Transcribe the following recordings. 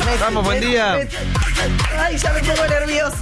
Vamos, buen día. Ay, ya me pongo nerviosa.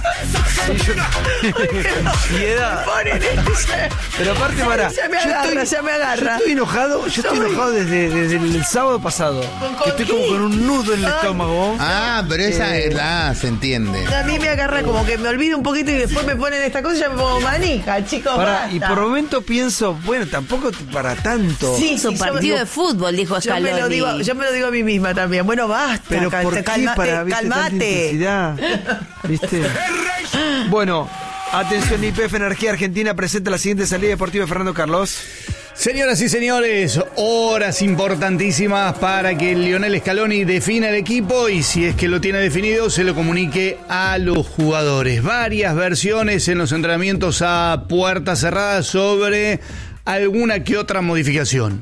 Ansiedad. Pero aparte, Mara, Ya me agarra. Yo estoy enojado desde el sábado pasado. Que estoy como con un nudo en el estómago. Pero esa se entiende. A mí me agarra como que me olvido un poquito y después me ponen esta cosa y ya me pongo manija, chicos. Y por momento pienso, bueno, tampoco para tanto. Sí, Su partido de fútbol, dijo Scaloni. Yo me lo digo a mí misma también. Bueno, basta. Pero ¿por qué para calmate? ¿Viste? Bueno, atención, YPF Energía Argentina presenta la siguiente salida deportiva de Fernando Carlos. Señoras y señores, horas importantísimas para que Lionel Scaloni defina el equipo y si es que lo tiene definido se lo comunique a los jugadores. Varias versiones en los entrenamientos a puerta cerrada sobre alguna que otra modificación.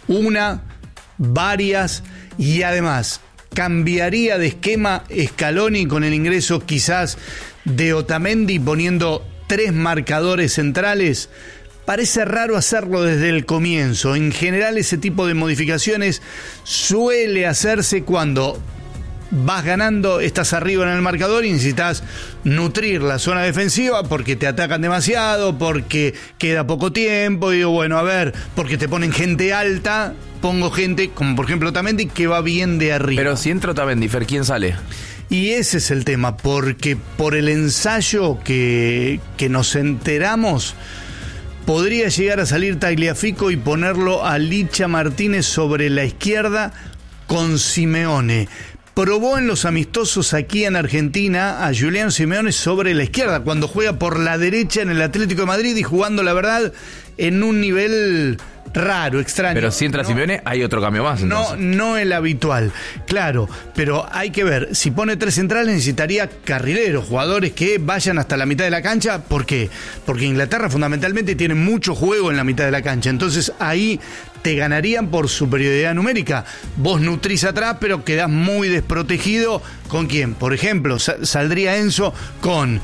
Varias y además cambiaría de esquema Scaloni con el ingreso quizás de Otamendi poniendo 3 marcadores centrales. Parece raro hacerlo desde el comienzo. En general ese tipo de modificaciones suele hacerse cuando vas ganando, estás arriba en el marcador y necesitas nutrir la zona defensiva porque te atacan demasiado, porque queda poco tiempo. Y digo, bueno, a ver, porque te ponen gente alta, pongo gente, como por ejemplo Otamendi, que va bien de arriba. Pero si entra Otamendi, Fer, ¿quién sale? Y ese es el tema, porque por el ensayo que nos enteramos, podría llegar a salir Tagliafico y ponerlo a Licha Martínez sobre la izquierda con Simeone. Probó en los amistosos aquí en Argentina a Julián Simeone sobre la izquierda, cuando juega por la derecha en el Atlético de Madrid y jugando, la verdad, en un nivel raro, extraño. Pero si entra Simeone, hay otro cambio más, entonces. No el habitual, claro, pero hay que ver, si pone 3 centrales necesitaría carrileros, jugadores que vayan hasta la mitad de la cancha. ¿Por qué? Porque Inglaterra fundamentalmente tiene mucho juego en la mitad de la cancha, entonces ahí te ganarían por superioridad numérica. Vos nutrís atrás, pero quedás muy desprotegido. ¿Con quién? Por ejemplo, saldría Enzo con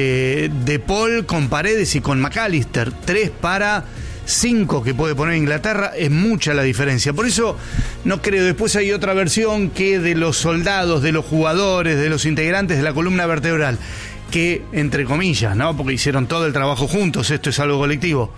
De Paul, con Paredes y con McAllister. 3 para 5 que puede poner Inglaterra, es mucha la diferencia. Por eso no creo. Después hay otra versión que de los soldados, de los jugadores, de los integrantes de la columna vertebral, que, entre comillas, ¿no? Porque hicieron todo el trabajo juntos, esto es algo colectivo,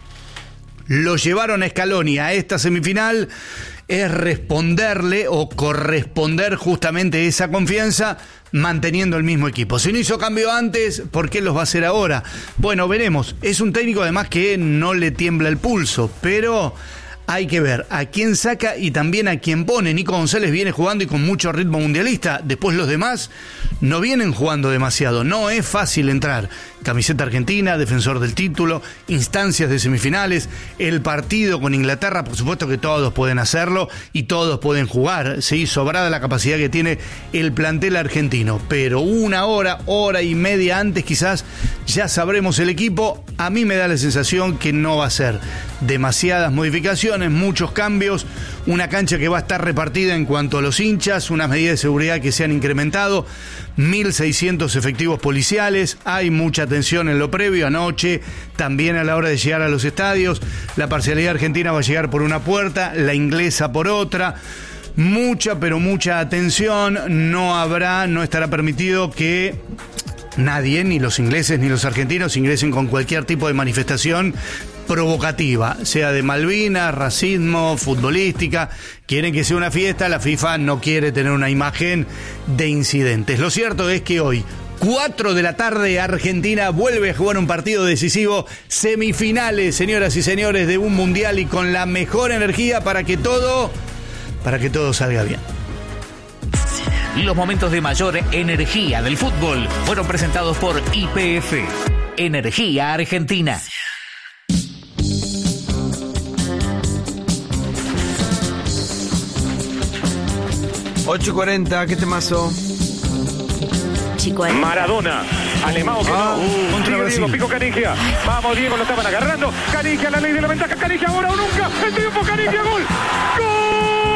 lo llevaron a Scaloni a esta semifinal, es responderle o corresponder justamente esa confianza manteniendo el mismo equipo. Si no hizo cambio antes, ¿por qué los va a hacer ahora? Bueno, veremos. Es un técnico además que no le tiembla el pulso, pero hay que ver a quién saca y también a quién pone. Nico González viene jugando y con mucho ritmo mundialista. Después los demás no vienen jugando demasiado. No es fácil entrar. Camiseta argentina, defensor del título, instancias de semifinales, el partido con Inglaterra, por supuesto que todos pueden hacerlo y todos pueden jugar. Sí, sobrada la capacidad que tiene el plantel argentino. Pero una hora y media antes quizás ya sabremos el equipo. A mí me da la sensación que no va a ser demasiadas modificaciones, muchos cambios, una cancha que va a estar repartida en cuanto a los hinchas, unas medidas de seguridad que se han incrementado, 1.600 efectivos policiales, hay mucha atención en lo previo, anoche, también a la hora de llegar a los estadios. La parcialidad argentina va a llegar por una puerta, la inglesa por otra. Mucha, pero mucha atención. No estará permitido que nadie, ni los ingleses ni los argentinos, ingresen con cualquier tipo de manifestación provocativa, sea de Malvinas, racismo, futbolística. Quieren que sea una fiesta, la FIFA no quiere tener una imagen de incidentes. Lo cierto es que hoy, 4 de la tarde, Argentina vuelve a jugar un partido decisivo, semifinales, señoras y señores, de un mundial, y con la mejor energía para que todo salga bien. Los momentos de mayor energía del fútbol fueron presentados por YPF, Energía Argentina. $8.40, ¿qué temazo? Chico, Maradona, Alemão que no. Contra Sigue Brasil. Diego, Pico Canigia. Vamos, Diego, lo estaban agarrando. Canigia, la ley de la ventaja. Canigia, ahora o nunca. El triunfo, Canigia, gol. ¡Gol!